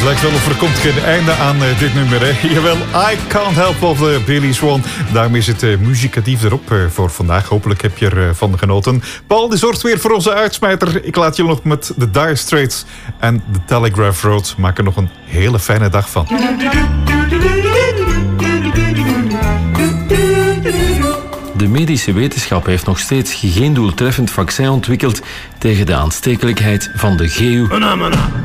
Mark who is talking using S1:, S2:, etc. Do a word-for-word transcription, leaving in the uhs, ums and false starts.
S1: lijkt wel of er komt geen einde aan uh, dit nummer. Hè. Jawel, I Can't Help of uh, Billy Swan. Daarmee is het uh, muzikatief erop uh, voor vandaag. Hopelijk heb je ervan uh, genoten. Paul, die zorgt weer voor onze uitsmijter. Ik laat je nog met de Dire Straits en de Telegraph Road. Maak er nog een hele fijne dag van.
S2: De medische wetenschap heeft nog steeds geen doeltreffend vaccin ontwikkeld tegen de aanstekelijkheid van de G U.